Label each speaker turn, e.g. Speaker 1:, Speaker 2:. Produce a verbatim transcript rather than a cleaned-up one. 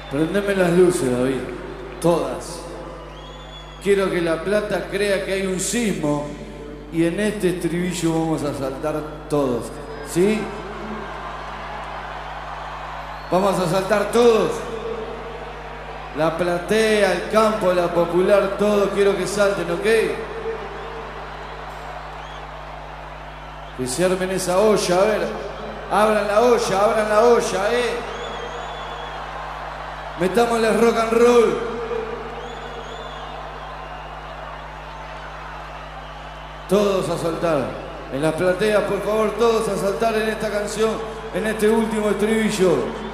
Speaker 1: Prendeme las luces, David. Todas. Quiero que La Plata crea que hay un sismo y en este estribillo vamos a saltar todos. ¿Sí? Vamos a saltar todos. La platea, el campo, la popular, todos quiero que salten, ¿ok? Que se armen esa olla, a ver. Abran la olla, abran la olla, eh. Metámosle rock and roll. Todos a saltar. En las plateas, por favor, todos a saltar en esta canción, en este último estribillo.